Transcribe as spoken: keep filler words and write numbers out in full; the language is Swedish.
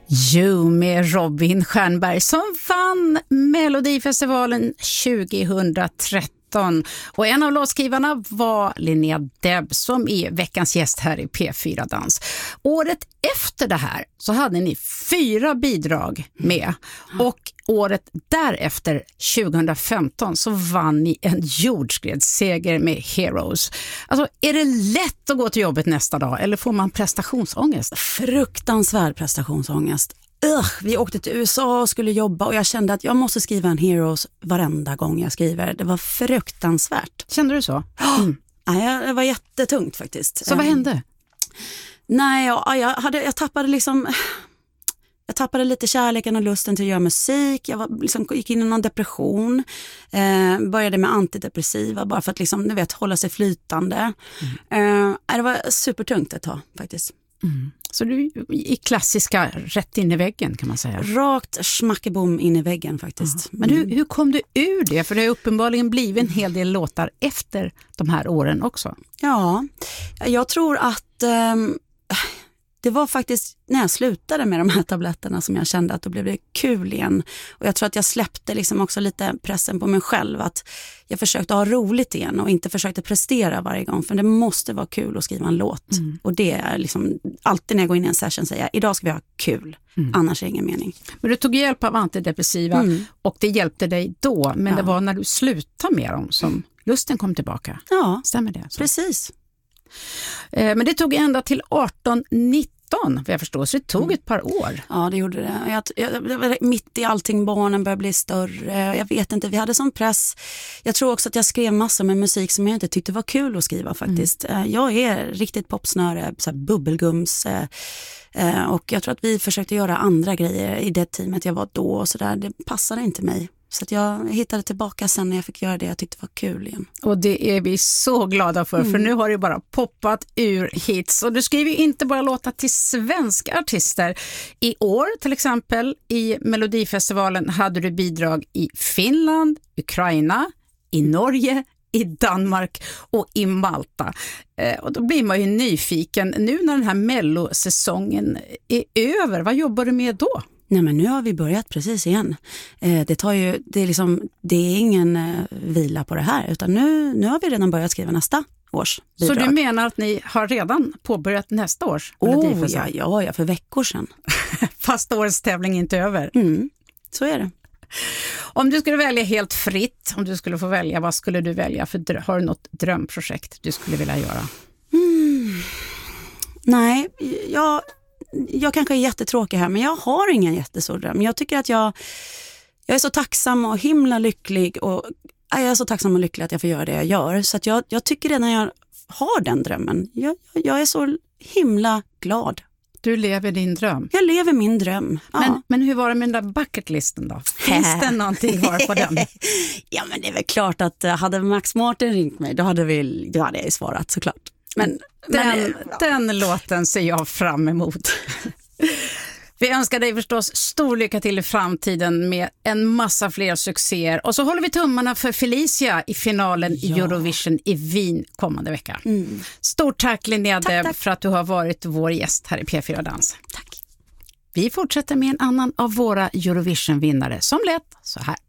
You med Robin Stjernberg som vann Melodifestivalen tjugohundratretton. Och en av låtskrivarna var Linnea Deb som är veckans gäst här i P fyra Dans. Året efter det här så hade ni fyra bidrag med och året därefter, tjugohundrafemton, så vann ni en jordskredsseger med Heroes. Alltså, är det lätt att gå till jobbet nästa dag eller får man prestationsångest? Fruktansvärd prestationsångest. Ugh, vi åkte till U S A och skulle jobba och jag kände att jag måste skriva en Heroes varenda gång jag skriver. Det var fruktansvärt. Kände du så? Mm. Ja, det var jättetungt faktiskt. Så vad hände? Nej, jag, jag, hade, jag tappade liksom... Jag tappade lite kärleken och lusten till att göra musik. Jag var, liksom, gick in i någon depression. Eh, började med antidepressiva bara för att liksom, du vet, hålla sig flytande. Mm. Eh, det var supertungt ett tag faktiskt. Mm. Så du i klassiska rätt in i väggen kan man säga. Rakt smackebom in i väggen faktiskt. Mm. Men hur, hur kom du ur det? För det har uppenbarligen blivit en hel del låtar efter de här åren också. Ja, jag tror att... Um, Det var faktiskt när jag slutade med de här tabletterna som jag kände att då blev det kul igen. Och jag tror att jag släppte liksom också lite pressen på mig själv. Att jag försökte ha roligt igen och inte försökte prestera varje gång. För det måste vara kul att skriva en låt. Mm. Och det är liksom alltid när jag går in i en session säger jag, idag ska vi ha kul. Mm. Annars är det ingen mening. Men du tog hjälp av antidepressiva mm. och det hjälpte dig då. Men ja. Det var när du slutade med dem som lusten kom tillbaka. Ja, stämmer det? Så? Precis. Men det tog ända till arton nitton. Vad jag förstår, så det tog ett par år. Ja, det gjorde det. Jag, jag, mitt i allting, barnen började bli större. Jag vet inte, vi hade sån press. Jag tror också att jag skrev massor med musik som jag inte tyckte var kul att skriva faktiskt. Mm. Jag är riktigt popsnöre, så här bubbelgums. Och jag tror att vi försökte göra andra grejer i det teamet jag var då och sådär. Det passade inte mig. Så att jag hittade tillbaka sen när jag fick göra det jag tyckte var kul igen. Och det är vi så glada för, mm. för nu har det bara poppat ur hits. Och du skriver ju inte bara låtar till svenska artister. I år till exempel i Melodifestivalen hade du bidrag i Finland, Ukraina, i Norge, i Danmark och i Malta. Eh, och då blir man ju nyfiken. Nu när den här mellosäsongen är över, vad jobbar du med då? Nej, men nu har vi börjat precis igen. Eh, det tar ju, det är liksom, det är ingen eh, vila på det här, utan nu, nu har vi redan börjat skriva nästa års bidrag. Så du menar att ni har redan påbörjat nästa års Oh, ja, ja, ja, för veckor sedan. Fast årets tävling inte över. Mm, så är det. Om du skulle välja helt fritt, om du skulle få välja, vad skulle du välja? För har du något drömprojekt du skulle vilja göra? Mm. Nej, jag... Jag kanske är jättetråkig här, men jag har ingen jättestor dröm. Jag tycker att jag, jag är så tacksam och himla lycklig. Och jag är så tacksam och lycklig att jag får göra det jag gör. Så att jag, jag tycker redan jag har den drömmen. Jag, jag är så himla glad. Du lever din dröm? Jag lever min dröm, ja. Men, men hur var det med den där bucketlisten då? Finns det någonting kvar på den? Ja, men det är väl klart att hade Max Martin ringt mig, då hade, vi, då hade jag svarat såklart. Men... Den, Men, den låten ser jag fram emot. Vi önskar dig förstås stor lycka till i framtiden med en massa fler succéer. Och så håller vi tummarna för Felicia i finalen ja. i Eurovision i Wien kommande vecka. Mm. Stort tack Linnea Deb för att du har varit vår gäst här i P fyra Dans. Tack. Vi fortsätter med en annan av våra Eurovision-vinnare som lät så här.